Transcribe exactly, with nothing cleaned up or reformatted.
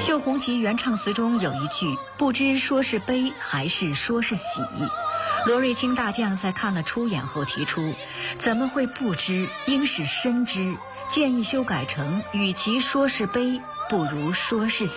绣红旗原唱词中有一句“不知说是悲还是说是喜”，罗瑞卿大将在看了初演后提出，怎么会不知，应是深知，建议修改成与其说是悲，不如说是喜。